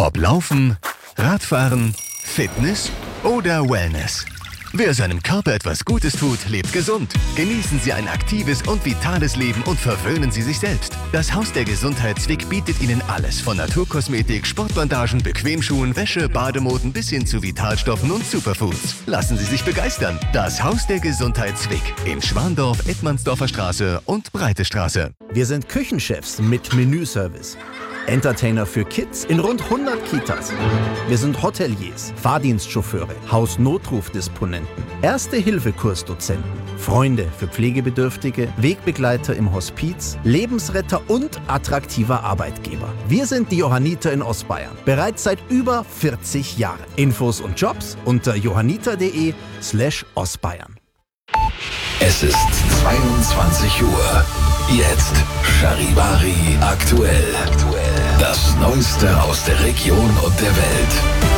Ob Laufen, Radfahren, Fitness oder Wellness. Wer seinem Körper etwas Gutes tut, lebt gesund. Genießen Sie ein aktives und vitales Leben und verwöhnen Sie sich selbst. Das Haus der Gesundheit Zwick bietet Ihnen alles von Naturkosmetik, Sportbandagen, Bequemschuhen, Wäsche, Bademoden bis hin zu Vitalstoffen und Superfoods. Lassen Sie sich begeistern. Das Haus der Gesundheit Zwick in Schwandorf, Edmandsdorfer Straße und Breite Straße. Wir sind Küchenchefs mit Menüservice. Entertainer für Kids in rund 100 Kitas. Wir sind Hoteliers, Fahrdienstchauffeure, Hausnotrufdisponenten, Erste-Hilfe-Kursdozenten, Freunde für Pflegebedürftige, Wegbegleiter im Hospiz, Lebensretter und attraktiver Arbeitgeber. Wir sind die Johanniter in Ostbayern, bereits seit über 40 Jahren. Infos und Jobs unter johanniter.de/Ostbayern. Es ist 22 Uhr. Jetzt Charivari aktuell. Das Neueste aus der Region und der Welt.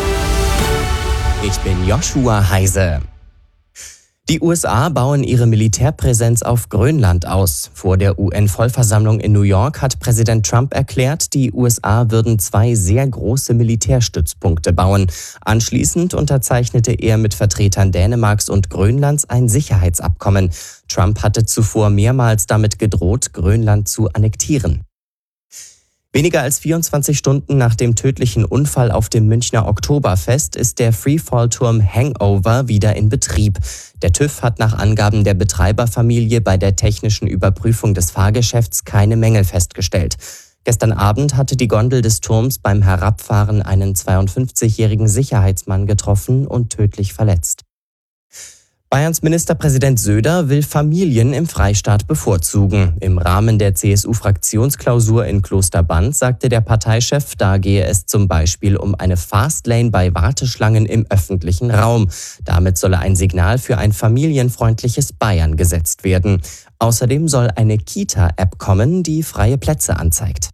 Ich bin Joshua Heise. Die USA bauen ihre Militärpräsenz auf Grönland aus. Vor der UN-Vollversammlung in New York hat Präsident Trump erklärt, die USA würden 2 sehr große Militärstützpunkte bauen. Anschließend unterzeichnete er mit Vertretern Dänemarks und Grönlands ein Sicherheitsabkommen. Trump hatte zuvor mehrmals damit gedroht, Grönland zu annektieren. Weniger als 24 Stunden nach dem tödlichen Unfall auf dem Münchner Oktoberfest ist der Freefall-Turm Hangover wieder in Betrieb. Der TÜV hat nach Angaben der Betreiberfamilie bei der technischen Überprüfung des Fahrgeschäfts keine Mängel festgestellt. Gestern Abend hatte die Gondel des Turms beim Herabfahren einen 52-jährigen Sicherheitsmann getroffen und tödlich verletzt. Bayerns Ministerpräsident Söder will Familien im Freistaat bevorzugen. Im Rahmen der CSU-Fraktionsklausur in Klosterband sagte der Parteichef, da gehe es zum Beispiel um eine Fastlane bei Warteschlangen im öffentlichen Raum. Damit solle ein Signal für ein familienfreundliches Bayern gesetzt werden. Außerdem soll eine Kita-App kommen, die freie Plätze anzeigt.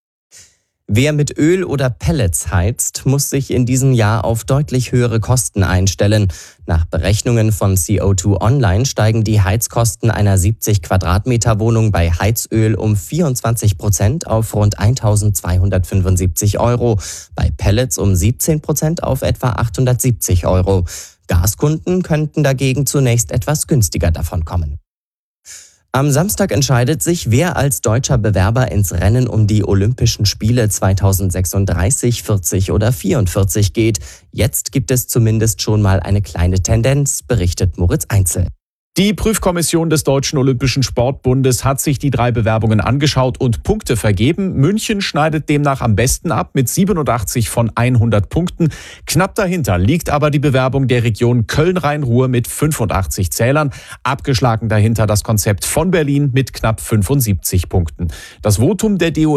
Wer mit Öl oder Pellets heizt, muss sich in diesem Jahr auf deutlich höhere Kosten einstellen. Nach Berechnungen von CO2 Online steigen die Heizkosten einer 70 Quadratmeter Wohnung bei Heizöl um 24% auf rund 1.275 €, bei Pellets um 17% auf etwa 870 €. Gaskunden könnten dagegen zunächst etwas günstiger davon kommen. Am Samstag entscheidet sich, wer als deutscher Bewerber ins Rennen um die Olympischen Spiele 2036, 40 oder 44 geht. Jetzt gibt es zumindest schon mal eine kleine Tendenz, berichtet Moritz Einzel. Die Prüfkommission des Deutschen Olympischen Sportbundes hat sich die 3 Bewerbungen angeschaut und Punkte vergeben. München schneidet demnach am besten ab mit 87 von 100 Punkten. Knapp dahinter liegt aber die Bewerbung der Region Köln-Rhein-Ruhr mit 85 Zählern. Abgeschlagen dahinter das Konzept von Berlin mit knapp 75 Punkten. Das Votum der DOSB